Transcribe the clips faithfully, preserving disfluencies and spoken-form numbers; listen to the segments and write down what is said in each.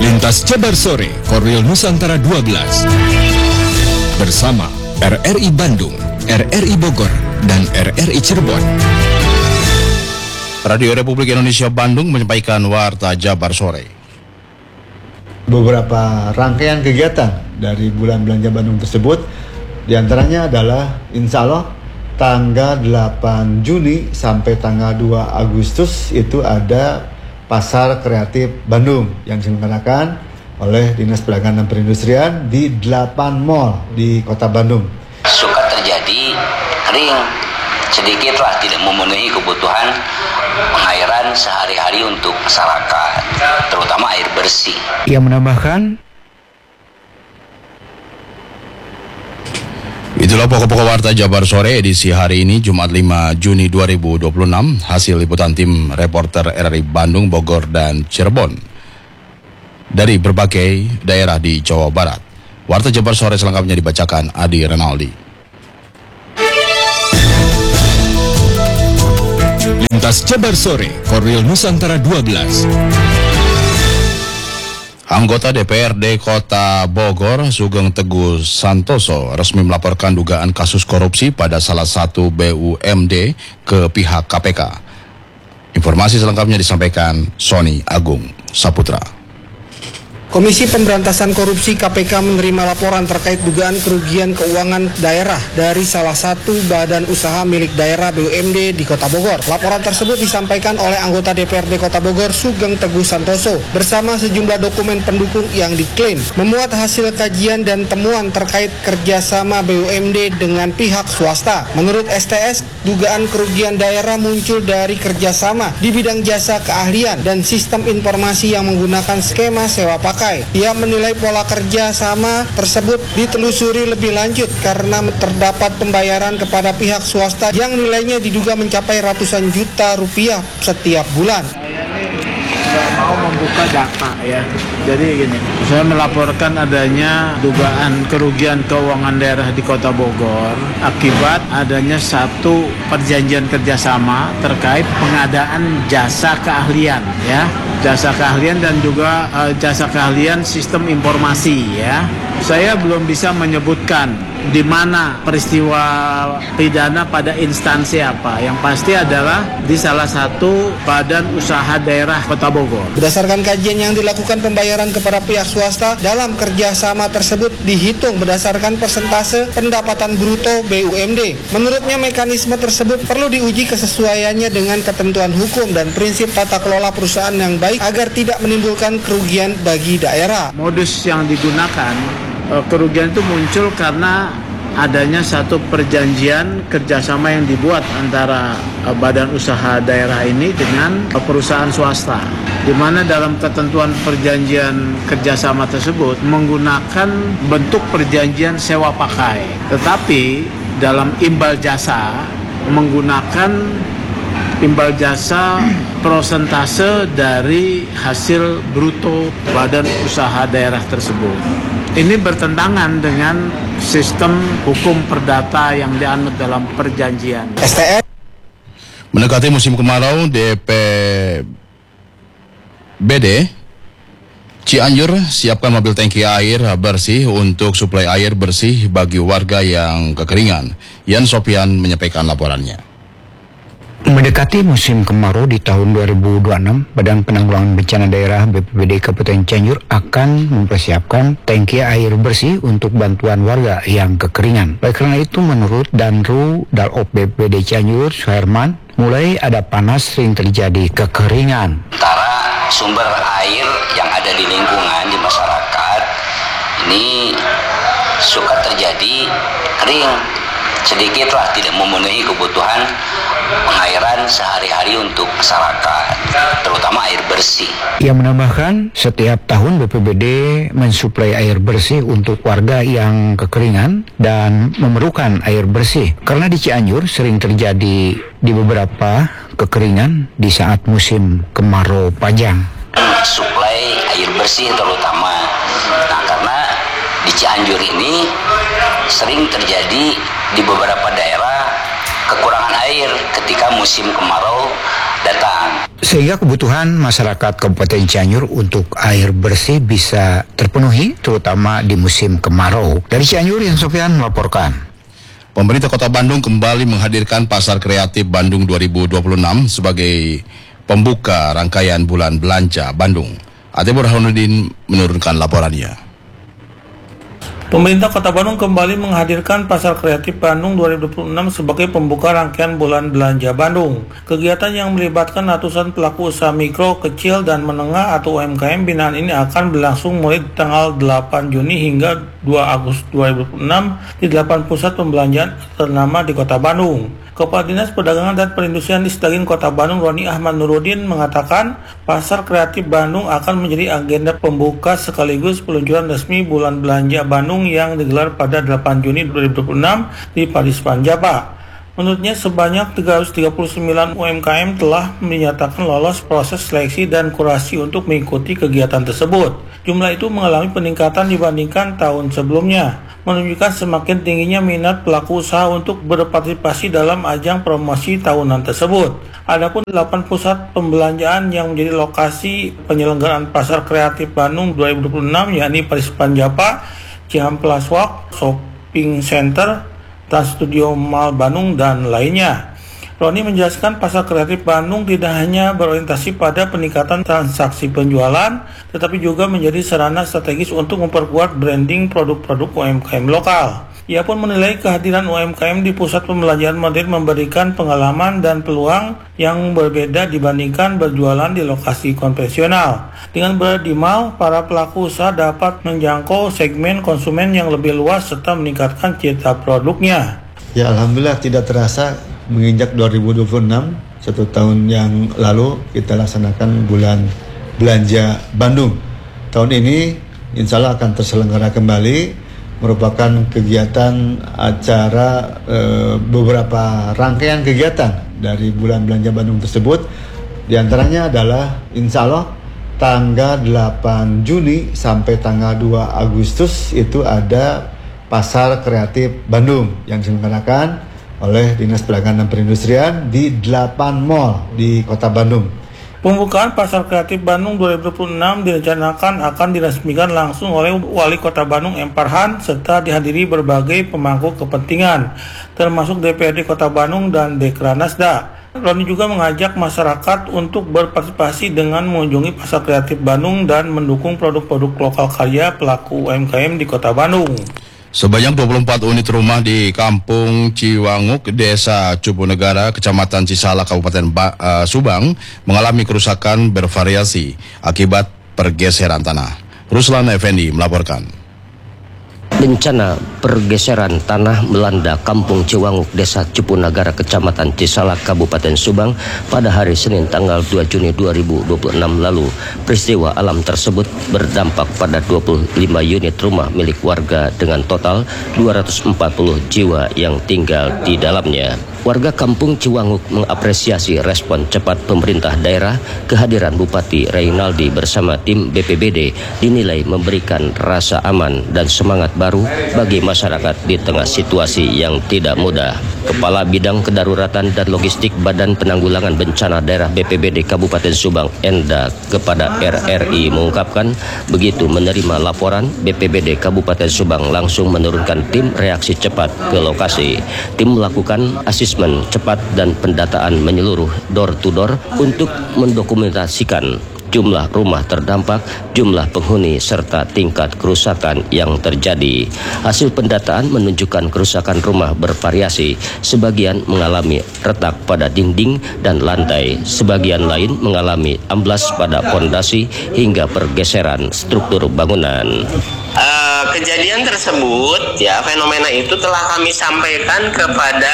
Lintas Jabar Sore, Korwil Nusantara dua belas. Bersama R R I Bandung, R R I Bogor, dan R R I Cirebon. Radio Republik Indonesia Bandung menyampaikan Warta Jabar Sore. Beberapa rangkaian kegiatan dari bulan belanja Bandung tersebut, diantaranya adalah insya Allah tanggal delapan Juni sampai tanggal dua Agustus itu ada Pasar Kreatif Bandung yang diselenggarakan oleh Dinas Perdagangan dan Perindustrian di delapan mall di Kota Bandung. Suka terjadi kering, sedikitlah tidak memenuhi kebutuhan pengairan sehari-hari untuk masyarakat, terutama air bersih. Ia menambahkan, itulah pokok-pokok Warta Jabar Sore edisi hari ini Jumat lima Juni dua ribu dua puluh enam, hasil liputan tim reporter R R I Bandung, Bogor, dan Cirebon dari berbagai daerah di Jawa Barat. Warta Jabar Sore selengkapnya dibacakan Adi Renaldi. Lintas Jabar Sore, Korwil Nusantara dua belas. Anggota D P R D Kota Bogor, Sugeng Teguh Santoso, resmi melaporkan dugaan kasus korupsi pada salah satu B U M D ke pihak K P K. Informasi selengkapnya disampaikan Sony Agung Saputra. Komisi Pemberantasan Korupsi K P K menerima laporan terkait dugaan kerugian keuangan daerah dari salah satu badan usaha milik daerah B U M D di Kota Bogor. Laporan tersebut disampaikan oleh anggota D P R D Kota Bogor, Sugeng Teguh Santoso, bersama sejumlah dokumen pendukung yang diklaim memuat hasil kajian dan temuan terkait kerjasama B U M D dengan pihak swasta. Menurut S T S, dugaan kerugian daerah muncul dari kerjasama di bidang jasa keahlian dan sistem informasi yang menggunakan skema sewa pakai. Ia menilai pola kerja sama tersebut ditelusuri lebih lanjut karena terdapat pembayaran kepada pihak swasta yang nilainya diduga mencapai ratusan juta rupiah setiap bulan. Saya mau membuka data ya. Jadi gini, saya melaporkan adanya dugaan kerugian keuangan daerah di Kota Bogor akibat adanya satu perjanjian kerjasama terkait pengadaan jasa keahlian ya. Jasa keahlian dan juga uh, jasa keahlian sistem informasi ya. Saya belum bisa menyebutkan di mana peristiwa pidana pada instansi apa. Yang pasti adalah di salah satu badan usaha daerah Kota Bogor. Berdasarkan kajian yang dilakukan, pembayaran kepada pihak swasta dalam kerjasama tersebut dihitung berdasarkan persentase pendapatan bruto B U M D. Menurutnya mekanisme tersebut perlu diuji kesesuaiannya dengan ketentuan hukum dan prinsip tata kelola perusahaan yang baik agar tidak menimbulkan kerugian bagi daerah. Modus yang digunakan, kerugian itu muncul karena adanya satu perjanjian kerjasama yang dibuat antara badan usaha daerah ini dengan perusahaan swasta, di mana dalam ketentuan perjanjian kerjasama tersebut menggunakan bentuk perjanjian sewa pakai, tetapi dalam imbal jasa menggunakan imbal jasa prosentase dari hasil bruto badan usaha daerah tersebut. Ini bertentangan dengan sistem hukum perdata yang dianut dalam perjanjian. S T S Mendekati musim kemarau, D P B D Cianjur siapkan mobil tangki air bersih untuk suplai air bersih bagi warga yang kekeringan. Yan Sopian menyampaikan laporannya. mendekati musim kemarau di tahun dua ribu dua puluh enam, Badan Penanggulangan Bencana Daerah B P B D Kabupaten Cianjur akan mempersiapkan tangki air bersih untuk bantuan warga yang kekeringan. Oleh karena itu, menurut Danru Dalop B P B D Cianjur, Suherman, mulai ada panas sering terjadi kekeringan. Antara sumber air yang ada di lingkungan di masyarakat ini suka terjadi kering, sedikitlah tidak memenuhi kebutuhan pengairan sehari-hari untuk masyarakat, terutama air bersih. Ia menambahkan, setiap tahun B P B D mensuplai air bersih untuk warga yang kekeringan dan memerlukan air bersih. Karena di Cianjur sering terjadi di beberapa kekeringan di saat musim kemarau panjang. Suplai air bersih terutama. Nah, karena di Cianjur ini sering terjadi di beberapa daerah kekurangan air ketika musim kemarau datang. Sehingga kebutuhan masyarakat Kabupaten Cianjur untuk air bersih bisa terpenuhi, terutama di musim kemarau. Dari Cianjur, Yan Sofyan melaporkan. Pemerintah Kota Bandung kembali menghadirkan Pasar Kreatif Bandung dua ribu dua puluh enam sebagai pembuka rangkaian bulan belanja Bandung. Ate Burhanuddin menurunkan laporannya. Pemerintah Kota Bandung kembali menghadirkan Pasar Kreatif Bandung dua ribu dua puluh enam sebagai pembuka rangkaian bulan belanja Bandung. Kegiatan yang melibatkan ratusan pelaku usaha mikro, kecil, dan menengah atau U M K M binaan ini akan berlangsung mulai tanggal delapan Juni hingga dua Agustus dua ribu dua puluh enam di delapan pusat pembelanjaan ternama di Kota Bandung. Kepala Dinas Perdagangan dan Perindustrian di Sdaging Kota Bandung, Roni Ahmad Nurudin, mengatakan Pasar Kreatif Bandung akan menjadi agenda pembuka sekaligus peluncuran resmi bulan belanja Bandung yang digelar pada delapan Juni dua ribu dua puluh enam di Parispan, Jaba. Menurutnya sebanyak tiga ratus tiga puluh sembilan U M K M telah dinyatakan lolos proses seleksi dan kurasi untuk mengikuti kegiatan tersebut. Jumlah itu mengalami peningkatan dibandingkan tahun sebelumnya, menunjukkan semakin tingginya minat pelaku usaha untuk berpartisipasi dalam ajang promosi tahunan tersebut. Adapun delapan pusat pembelanjaan yang menjadi lokasi penyelenggaraan Pasar Kreatif Bandung dua ribu dua puluh enam yakni Parispan Japa, Cihamplas Walk, Shopping Center, Trans Studio Mall Bandung, dan lainnya. Roni menjelaskan Pasar Kreatif Bandung tidak hanya berorientasi pada peningkatan transaksi penjualan, tetapi juga menjadi sarana strategis untuk memperkuat branding produk-produk U M K M lokal. Ia pun menilai kehadiran U M K M di pusat pembelanjaan modern memberikan pengalaman dan peluang yang berbeda dibandingkan berjualan di lokasi konvensional. Dengan berada di mall, para pelaku usaha dapat menjangkau segmen konsumen yang lebih luas serta meningkatkan citra produknya. Ya, alhamdulillah tidak terasa menginjak dua ribu dua puluh enam, satu tahun yang lalu kita laksanakan bulan belanja Bandung. Tahun ini insya Allah akan terselenggara kembali, merupakan kegiatan acara e, beberapa rangkaian kegiatan dari bulan belanja Bandung tersebut. Di antaranya adalah insya Allah tanggal delapan Juni sampai tanggal dua Agustus itu ada Pasar Kreatif Bandung yang diselenggarakan oleh Dinas Perdagangan dan Perindustrian di delapan mall di Kota Bandung. Pembukaan Pasar Kreatif Bandung dua ribu dua puluh enam direncanakan akan diresmikan langsung oleh Wali Kota Bandung M. Farhan serta dihadiri berbagai pemangku kepentingan, termasuk D P R D Kota Bandung dan Dekranasda. Roni juga mengajak masyarakat untuk berpartisipasi dengan mengunjungi Pasar Kreatif Bandung dan mendukung produk-produk lokal karya pelaku U M K M di Kota Bandung. Sebanyak dua puluh empat unit rumah di Kampung Ciwanguk, Desa Cupunegara, Kecamatan Cisala, Kabupaten ba- uh, Subang mengalami kerusakan bervariasi akibat pergeseran tanah. Ruslan Effendi melaporkan. Bencana pergeseran tanah melanda Kampung Ciwanguk, Desa Cupunegara, Kecamatan Cisala, Kabupaten Subang pada hari Senin tanggal dua Juni dua ribu dua puluh enam lalu. Peristiwa alam tersebut berdampak pada dua puluh lima unit rumah milik warga dengan total dua ratus empat puluh jiwa yang tinggal di dalamnya. Warga Kampung Ciwanguk mengapresiasi respon cepat pemerintah daerah. Kehadiran Bupati Reynaldi bersama tim B P B D dinilai memberikan rasa aman dan semangat baru bagi masyarakat di tengah situasi yang tidak mudah. Kepala Bidang Kedaruratan dan Logistik Badan Penanggulangan Bencana Daerah B P B D Kabupaten Subang, Enda, kepada R R I mengungkapkan begitu menerima laporan, B P B D Kabupaten Subang langsung menurunkan tim reaksi cepat ke lokasi. Tim melakukan asesmen cepat dan pendataan menyeluruh door to door untuk mendokumentasikan jumlah rumah terdampak, jumlah penghuni, serta tingkat kerusakan yang terjadi. Hasil pendataan menunjukkan kerusakan rumah bervariasi. Sebagian mengalami retak pada dinding dan lantai, sebagian lain mengalami amblas pada pondasi hingga pergeseran struktur bangunan. Uh, kejadian tersebut, ya, fenomena itu telah kami sampaikan kepada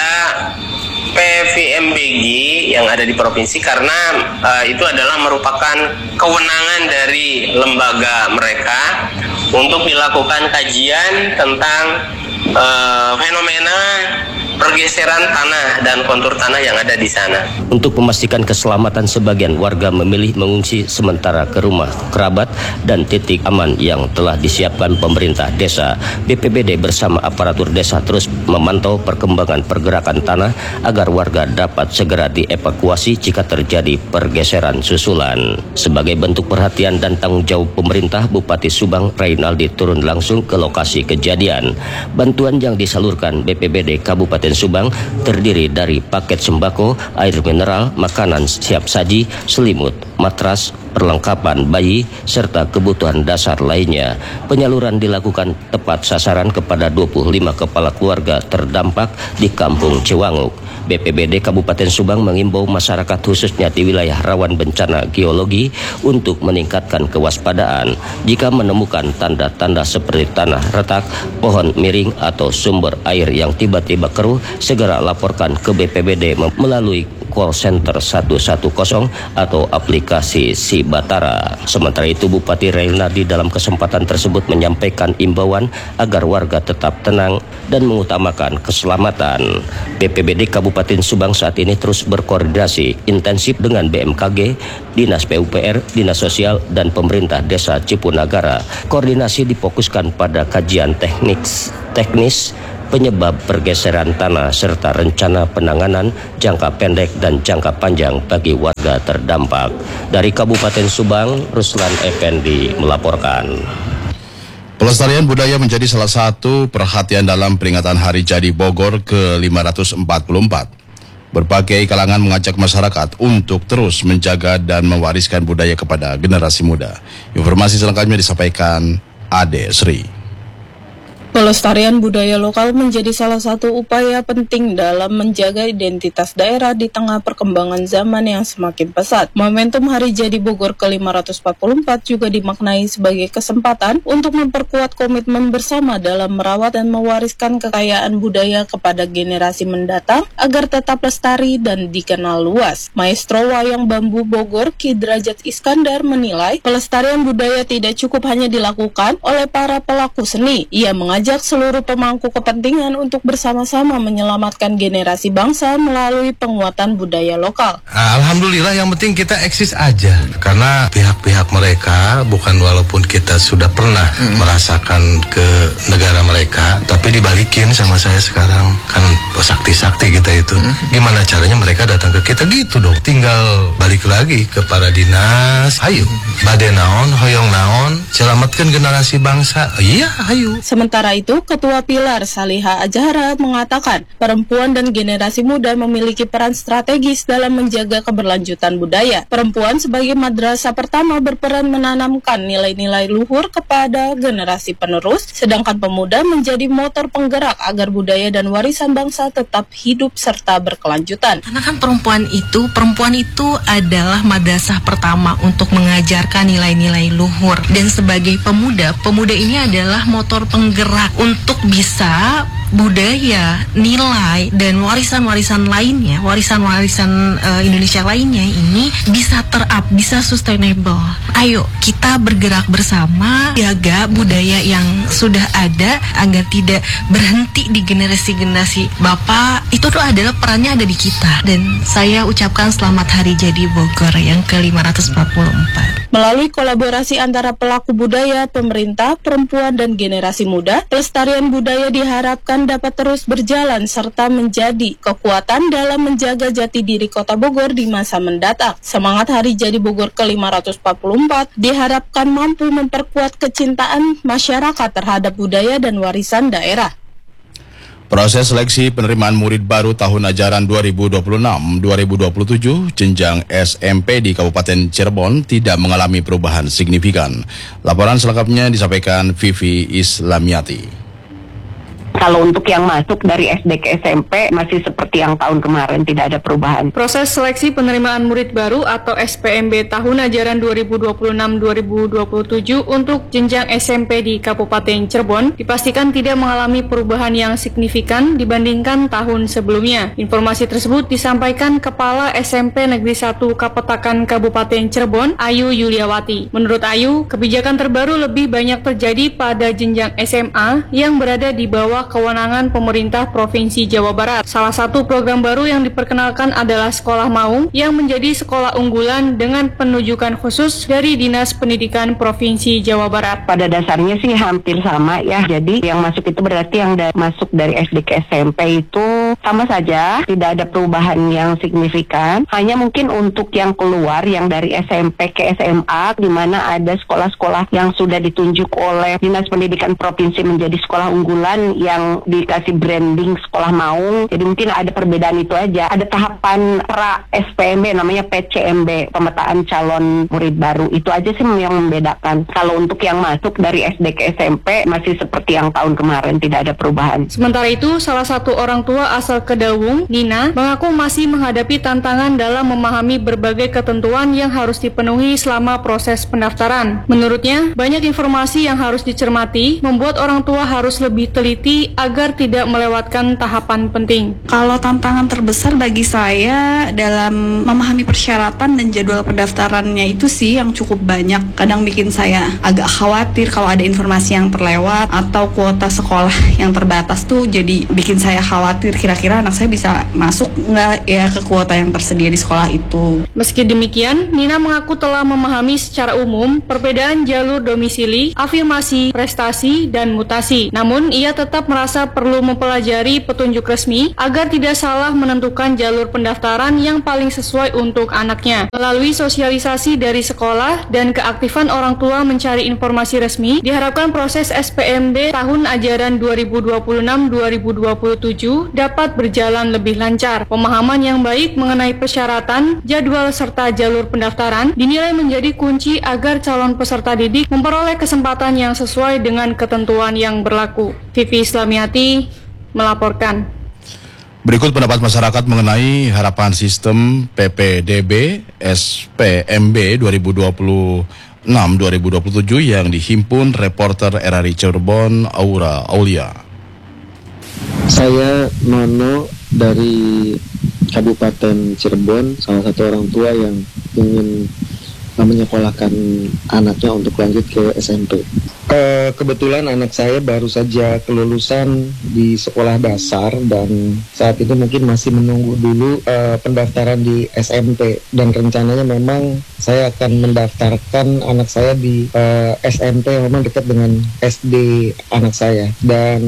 P V M B G yang ada di provinsi karena uh, itu adalah merupakan kewenangan dari lembaga mereka untuk dilakukan kajian tentang uh, fenomena pergeseran tanah dan kontur tanah yang ada di sana. Untuk memastikan keselamatan, sebagian warga memilih mengungsi sementara ke rumah kerabat dan titik aman yang telah disiapkan pemerintah desa. B P B D bersama aparatur desa terus memantau perkembangan pergerakan tanah agar warga dapat segera dievakuasi jika terjadi pergeseran susulan. Sebagai bentuk perhatian dan tanggung jawab pemerintah, Bupati Subang Reynaldi turun langsung ke lokasi kejadian. Bantuan yang disalurkan B P B D Kabupaten Subang terdiri dari paket sembako, air mineral, makanan siap saji, selimut, matras, perlengkapan bayi, serta kebutuhan dasar lainnya. Penyaluran dilakukan tepat sasaran kepada dua puluh lima kepala keluarga terdampak di Kampung Ciwanguk. B P B D Kabupaten Subang mengimbau masyarakat khususnya di wilayah rawan bencana geologi untuk meningkatkan kewaspadaan. Jika menemukan tanda-tanda seperti tanah retak, pohon miring, atau sumber air yang tiba-tiba keruh, segera laporkan ke B P B D melalui call center satu satu nol atau aplikasi Sibatara. Sementara itu, Bupati Reynaldi dalam kesempatan tersebut menyampaikan imbauan agar warga tetap tenang dan mengutamakan keselamatan. B P B D Kabupaten Subang saat ini terus berkoordinasi intensif dengan B M K G, Dinas P U P R, Dinas Sosial, dan pemerintah Desa Cipunagara. Koordinasi difokuskan pada kajian teknis, teknis penyebab pergeseran tanah serta rencana penanganan jangka pendek dan jangka panjang bagi warga terdampak. Dari Kabupaten Subang, Ruslan Effendi melaporkan. Pelestarian budaya menjadi salah satu perhatian dalam peringatan Hari Jadi Bogor ke lima ratus empat puluh empat. Berbagai kalangan mengajak masyarakat untuk terus menjaga dan mewariskan budaya kepada generasi muda. Informasi selengkapnya disampaikan Ade Sri. Pelestarian budaya lokal menjadi salah satu upaya penting dalam menjaga identitas daerah di tengah perkembangan zaman yang semakin pesat. Momentum Hari Jadi Bogor ke lima ratus empat puluh empat juga dimaknai sebagai kesempatan untuk memperkuat komitmen bersama dalam merawat dan mewariskan kekayaan budaya kepada generasi mendatang agar tetap lestari dan dikenal luas. Maestro Wayang Bambu Bogor, Ki Derajat Iskandar, menilai pelestarian budaya tidak cukup hanya dilakukan oleh para pelaku seni. Ia mengajak Ajak seluruh pemangku kepentingan untuk bersama-sama menyelamatkan generasi bangsa melalui penguatan budaya lokal. Alhamdulillah, yang penting kita eksis aja. Karena pihak-pihak mereka, bukan walaupun kita sudah pernah hmm. merasakan ke negara mereka, tapi dibalikin sama saya sekarang. Kan sakti-sakti kita itu. Hmm. Gimana caranya mereka datang ke kita gitu dong. Tinggal balik lagi ke para dinas. Ayo, bade naon, hoyong naon, selamatkan generasi bangsa. Iya, ayo. Sementara itu, Ketua Pilar Saliha Ajhara mengatakan perempuan dan generasi muda memiliki peran strategis dalam menjaga keberlanjutan budaya. Perempuan sebagai madrasah pertama berperan menanamkan nilai-nilai luhur kepada generasi penerus, sedangkan pemuda menjadi motor penggerak agar budaya dan warisan bangsa tetap hidup serta berkelanjutan. Karena kan perempuan itu, perempuan itu adalah madrasah pertama untuk mengajarkan nilai-nilai luhur. Dan sebagai pemuda, pemuda ini adalah motor penggerak untuk bisa budaya, nilai, dan warisan-warisan lainnya, warisan-warisan uh, Indonesia lainnya ini bisa terap, bisa sustainable. Ayo kita bergerak bersama, jaga budaya yang sudah ada agar tidak berhenti di generasi-generasi Bapak. Itu tuh adalah perannya ada di kita. Dan saya ucapkan selamat Hari Jadi Bogor yang ke lima ratus empat puluh empat. Melalui kolaborasi antara pelaku budaya, pemerintah, perempuan, dan generasi muda, pelestarian budaya diharapkan dapat terus berjalan serta menjadi kekuatan dalam menjaga jati diri Kota Bogor di masa mendatang. Semangat Hari Jadi Bogor ke lima ratus empat puluh empat diharapkan mampu memperkuat kecintaan masyarakat terhadap budaya dan warisan daerah. Proses seleksi penerimaan murid baru tahun ajaran dua ribu dua puluh enam dua ribu dua puluh tujuh jenjang S M P di Kabupaten Cirebon tidak mengalami perubahan signifikan. Laporan selengkapnya disampaikan Vivi Islamiati. Kalau untuk yang masuk dari S D ke S M P masih seperti yang tahun kemarin, tidak ada perubahan. Proses seleksi penerimaan murid baru atau S P M B tahun ajaran dua ribu dua puluh enam dua ribu dua puluh tujuh untuk jenjang S M P di Kabupaten Cirebon dipastikan tidak mengalami perubahan yang signifikan dibandingkan tahun sebelumnya. Informasi tersebut disampaikan Kepala S M P Negeri satu Kapetakan Kabupaten Cirebon, Ayu Yuliawati. Menurut Ayu, kebijakan terbaru lebih banyak terjadi pada jenjang S M A yang berada di bawah kewenangan pemerintah Provinsi Jawa Barat. Salah satu program baru yang diperkenalkan adalah Sekolah Maung yang menjadi sekolah unggulan dengan penunjukan khusus dari Dinas Pendidikan Provinsi Jawa Barat. Pada dasarnya sih hampir sama ya. Jadi yang masuk itu berarti yang da- masuk dari S D ke S M P itu sama saja, tidak ada perubahan yang signifikan. Hanya mungkin untuk yang keluar yang dari S M P ke S M A, di mana ada sekolah-sekolah yang sudah ditunjuk oleh Dinas Pendidikan Provinsi menjadi sekolah unggulan yang dikasih branding Sekolah Maung. Jadi mungkin ada perbedaan itu aja. Ada tahapan pra S P M B namanya P C M B, pemetaan calon murid baru. Itu aja sih yang membedakan. Kalau untuk yang masuk dari S D ke S M P masih seperti yang tahun kemarin, tidak ada perubahan. Sementara itu, salah satu orang tua asal Kedawung, Nina, mengaku masih menghadapi tantangan dalam memahami berbagai ketentuan yang harus dipenuhi selama proses pendaftaran. Menurutnya, banyak informasi yang harus dicermati, membuat orang tua harus lebih teliti agar tidak melewatkan tahapan penting. Kalau tantangan terbesar bagi saya dalam memahami persyaratan dan jadwal pendaftarannya itu sih yang cukup banyak. Kadang bikin saya agak khawatir kalau ada informasi yang terlewat atau kuota sekolah yang terbatas tuh jadi bikin saya khawatir kira-kira anak saya bisa masuk nggak ya ke kuota yang tersedia di sekolah itu. Meski demikian, Nina mengaku telah memahami secara umum perbedaan jalur domisili, afirmasi, prestasi, dan mutasi. Namun, ia tetap merasa perlu mempelajari petunjuk resmi agar tidak salah menentukan jalur pendaftaran yang paling sesuai untuk anaknya. Melalui sosialisasi dari sekolah dan keaktifan orang tua mencari informasi resmi, diharapkan proses S P M B tahun ajaran dua ribu dua puluh enam dua ribu dua puluh tujuh dapat berjalan lebih lancar. Pemahaman yang baik mengenai persyaratan, jadwal, serta jalur pendaftaran dinilai menjadi kunci agar calon peserta didik memperoleh kesempatan yang sesuai dengan ketentuan yang berlaku. Vivi Islamiati melaporkan. Berikut pendapat masyarakat mengenai harapan sistem P P D B S P M B dua ribu dua puluh enam dua ribu dua puluh tujuh yang dihimpun reporter R R I Cirebon Aura Aulia. Saya Nono dari Kabupaten Cirebon, salah satu orang tua yang ingin menyekolahkan anaknya untuk lanjut ke S M P. Uh, kebetulan anak saya baru saja kelulusan di sekolah dasar dan saat itu mungkin masih menunggu dulu uh, pendaftaran di S M P, dan rencananya memang saya akan mendaftarkan anak saya di uh, S M P yang memang dekat dengan S D anak saya. Dan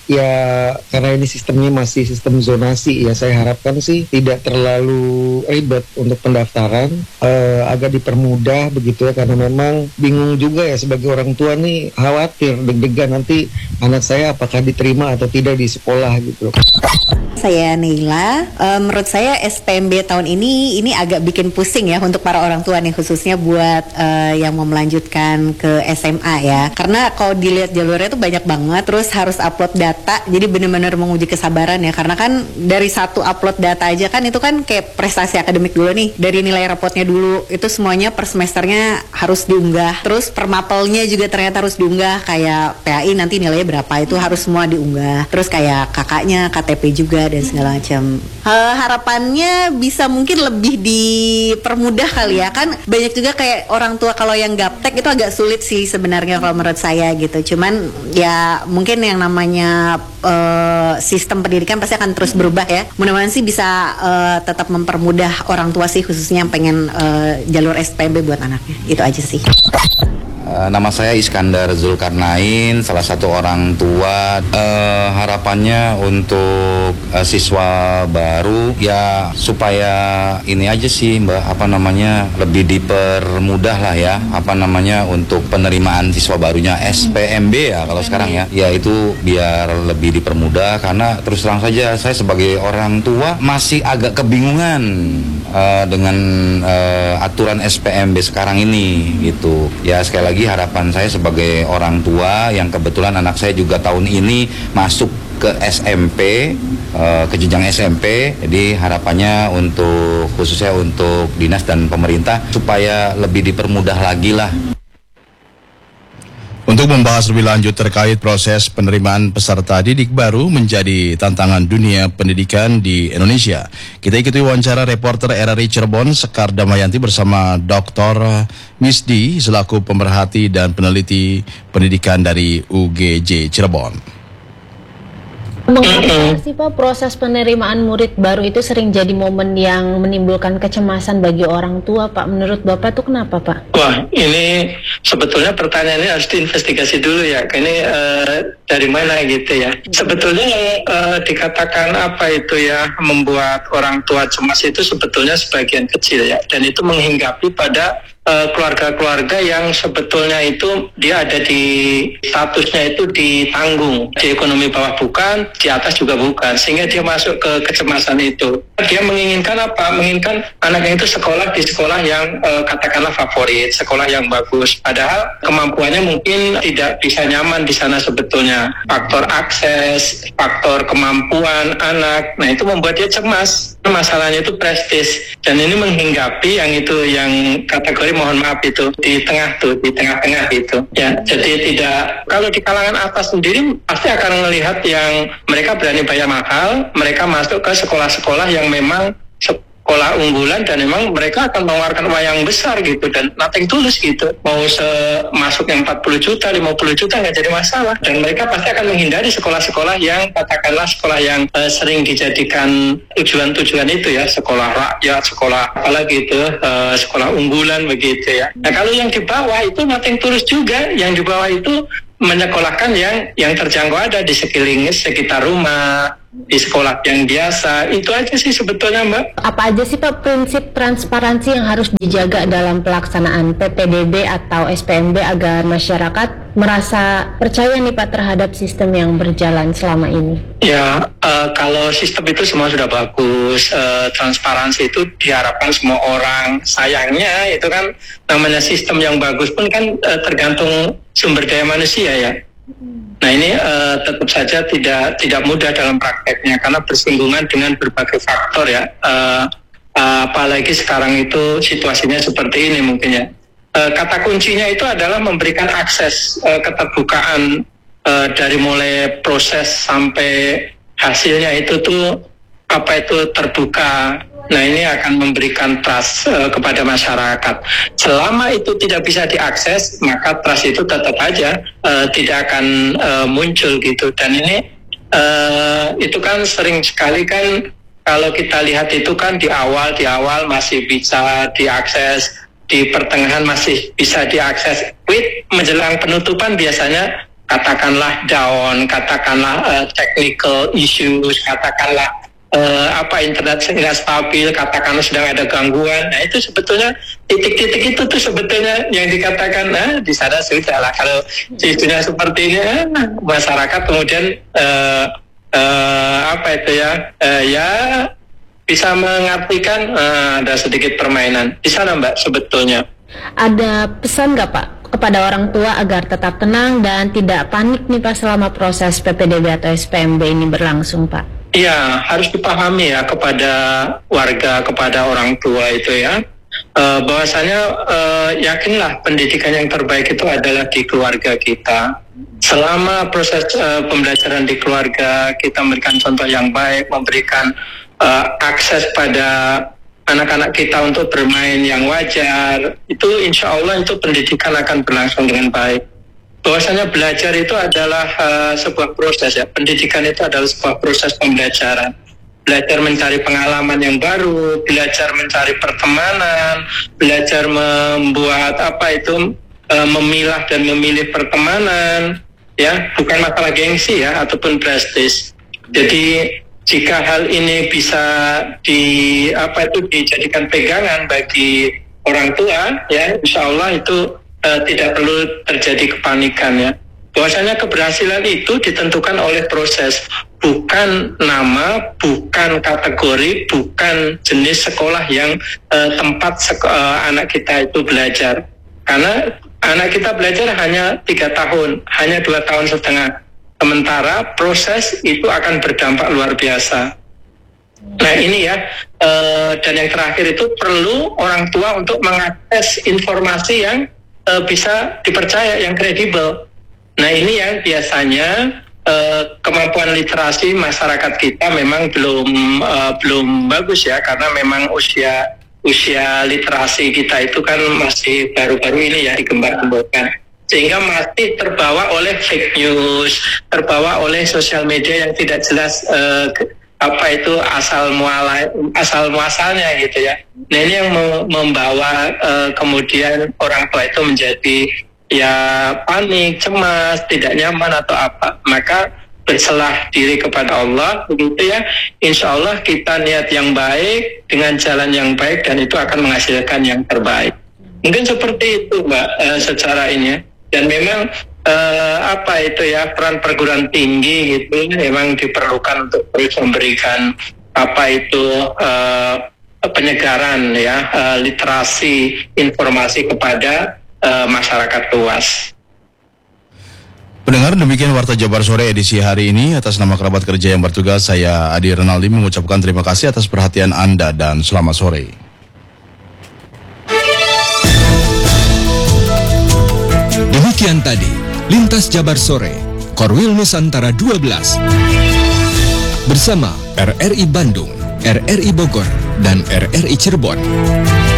ya karena ini sistemnya masih sistem zonasi, ya saya harapkan sih tidak terlalu ribet untuk pendaftaran, uh, agak dipermudah begitu ya, karena memang bingung juga ya sebagai orang tua nih, khawatir, deg-degan nanti anak saya apakah diterima atau tidak di sekolah gitu. Saya Neila, e, menurut saya S P M B tahun ini ini agak bikin pusing ya untuk para orang tua nih, khususnya buat e, yang mau melanjutkan ke S M A ya. Karena kalau dilihat jalurnya tuh banyak banget, terus harus upload data, jadi benar-benar menguji kesabaran ya. Karena kan dari satu upload data aja kan itu kan kayak prestasi akademik dulu nih, dari nilai rapotnya dulu, itu semuanya per semesternya harus diunggah. Terus per mapelnya juga ternyata harus diunggah, kayak P A I nanti nilainya berapa itu harus semua diunggah. Terus kayak kakaknya, K T P juga dan segala macam. Uh, harapannya bisa mungkin lebih dipermudah kali ya, kan banyak juga kayak orang tua kalau yang gaptek itu agak sulit sih sebenarnya kalau menurut saya gitu. Cuman ya mungkin yang namanya uh, sistem pendidikan pasti akan terus berubah ya. Mudah-mudahan sih bisa uh, tetap mempermudah orang tua sih, khususnya yang pengen uh, jalur S P M B buat anaknya. Itu aja sih. Uh, nama saya Iskandar Zulkarnain, salah satu orang tua. Uh, harapannya untuk uh, siswa baru ya supaya ini aja sih Mbak, apa namanya, lebih dipermudah lah ya, apa namanya, untuk penerimaan siswa barunya S P M B ya kalau sekarang ya, ya itu biar lebih dipermudah. Karena terus terang saja saya sebagai orang tua masih agak kebingungan uh, dengan uh, aturan S P M B sekarang ini gitu. Ya sekali lagi harapan saya sebagai orang tua yang kebetulan anak saya juga tahun ini masuk ke S M P, uh, ke jenjang S M P, jadi harapannya untuk khususnya untuk dinas dan pemerintah supaya lebih dipermudah lagi lah. Untuk membahas lebih lanjut terkait proses penerimaan peserta didik baru menjadi tantangan dunia pendidikan di Indonesia, kita ikuti wawancara reporter R R I Cirebon Sekar Damayanti bersama Doktor Misdi selaku pemerhati dan peneliti pendidikan dari U G J Cirebon. Mengapa sih Pak proses penerimaan murid baru itu sering jadi momen yang menimbulkan kecemasan bagi orang tua Pak? Menurut Bapak itu kenapa Pak? Wah, ini sebetulnya pertanyaannya harus diinvestigasi dulu ya. Ini uh, dari mana gitu ya. Sebetulnya uh, dikatakan apa itu ya membuat orang tua cemas itu sebetulnya sebagian kecil ya. Dan itu menghinggapi pada keluarga-keluarga yang sebetulnya itu dia ada di statusnya itu ditanggung, di ekonomi bawah bukan, di atas juga bukan, sehingga dia masuk ke kecemasan itu. Dia menginginkan apa? Menginginkan anaknya itu sekolah di sekolah yang eh, katakanlah favorit, sekolah yang bagus. Padahal kemampuannya mungkin tidak bisa nyaman di sana sebetulnya. Faktor akses, faktor kemampuan anak, nah itu membuat dia cemas. Masalahnya itu prestis, dan ini menghinggapi yang itu yang kategori mohon maaf itu di tengah tuh di tengah-tengah gitu ya. Jadi tidak, kalau di kalangan atas sendiri pasti akan melihat yang mereka berani bayar mahal, mereka masuk ke sekolah-sekolah yang memang sekolah unggulan dan memang mereka akan mengeluarkan uang yang besar gitu dan nothing tulus gitu. Mau masuk yang empat puluh juta, lima puluh juta nggak jadi masalah, dan mereka pasti akan menghindari sekolah-sekolah yang katakanlah sekolah yang uh, sering dijadikan tujuan-tujuan itu ya, sekolah rakyat, sekolah apalagi itu uh, sekolah unggulan begitu ya. Nah kalau yang di bawah itu nothing tulus juga, yang di bawah itu menyekolahkan yang yang terjangkau ada di sekeliling sekitar rumah, di sekolah yang biasa. Itu aja sih sebetulnya Mbak. Apa aja sih Pak prinsip transparansi yang harus dijaga dalam pelaksanaan P P D B atau S P M B agar masyarakat merasa percaya nih Pak terhadap sistem yang berjalan selama ini? Ya, uh, kalau sistem itu semua sudah bagus, uh, transparansi itu diharapkan semua orang. Sayangnya itu kan namanya sistem yang bagus pun kan uh, tergantung sumber daya manusia ya. Nah ini uh, tetap saja tidak tidak mudah dalam prakteknya karena bersinggungan dengan berbagai faktor ya. Uh, uh, apalagi sekarang itu situasinya seperti ini mungkin ya. Uh, kata kuncinya itu adalah memberikan akses uh, keterbukaan uh, dari mulai proses sampai hasilnya itu tuh apa itu terbuka. Nah ini akan memberikan trust uh, kepada masyarakat. Selama itu tidak bisa diakses, maka trust itu tetap aja uh, tidak akan uh, muncul gitu. Dan ini uh, itu kan sering sekali kan kalau kita lihat itu kan di awal di awal masih bisa diakses, di pertengahan masih bisa diakses. With menjelang penutupan biasanya katakanlah down, katakanlah uh, technical issues, katakanlah Uh, apa internet nggak stabil, katakanlah sedang ada gangguan. Nah itu sebetulnya titik-titik itu tuh sebetulnya yang dikatakan nah di sana sudah lah kalau situasinya seperti ini nah, masyarakat kemudian uh, uh, apa itu ya uh, ya bisa mengartikan uh, ada sedikit permainan di sana Mbak sebetulnya. Ada pesan nggak Pak kepada orang tua agar tetap tenang dan tidak panik nih Pak selama proses P P D B atau S P M B ini berlangsung Pak? Ya, harus dipahami ya kepada warga, kepada orang tua itu ya. E, bahwasanya e, yakinlah pendidikan yang terbaik itu adalah di keluarga kita. Selama proses e, pembelajaran di keluarga, kita memberikan contoh yang baik, memberikan e, akses pada anak-anak kita untuk bermain yang wajar, itu insya Allah itu pendidikan akan berlangsung dengan baik. Bahwasanya belajar itu adalah uh, sebuah proses ya, pendidikan itu adalah sebuah proses pembelajaran. Belajar mencari pengalaman yang baru, belajar mencari pertemanan, belajar membuat apa itu uh, memilah dan memilih pertemanan, ya bukan masalah gengsi ya ataupun prestis. Jadi jika hal ini bisa di apa itu dijadikan pegangan bagi orang tua, ya insya Allah itu Uh, tidak perlu terjadi kepanikan ya. Bahwasanya keberhasilan itu ditentukan oleh proses, bukan nama, bukan kategori, bukan jenis sekolah yang uh, tempat seko- uh, anak kita itu belajar. Karena anak kita belajar hanya tiga tahun, hanya dua tahun setengah. Sementara proses itu akan berdampak luar biasa. Nah ini ya, uh, dan yang terakhir itu perlu orang tua untuk mengakses informasi yang bisa dipercaya, yang kredibel. Nah ini yang biasanya uh, kemampuan literasi masyarakat kita memang belum uh, belum bagus ya, karena memang usia usia literasi kita itu kan masih baru-baru ini ya digembar-gemborkan. sehingga masih terbawa oleh fake news, terbawa oleh sosial media yang tidak jelas uh, apa itu asal muala asal muasalnya gitu ya. Nah ini yang membawa uh, kemudian orang tua itu menjadi ya panik, cemas, tidak nyaman atau apa. Maka berserah diri kepada Allah begitu ya. Insya Allah kita niat yang baik dengan jalan yang baik dan itu akan menghasilkan yang terbaik. Mungkin seperti itu Mbak uh, secara ini. Dan memang eh, apa itu ya peran perguruan tinggi gitu memang diperlukan untuk terus memberikan apa itu eh, penyegaran ya eh, literasi informasi kepada eh, masyarakat luas. Pendengar, demikian Warta Jabar Sore edisi hari ini. Atas nama kerabat kerja yang bertugas, saya Adi Renaldi mengucapkan terima kasih atas perhatian Anda dan selamat sore. Demikian tadi, Lintas Jabar Sore, Korwil Nusantara dua belas. Bersama R R I Bandung, R R I Bogor, dan R R I Cirebon.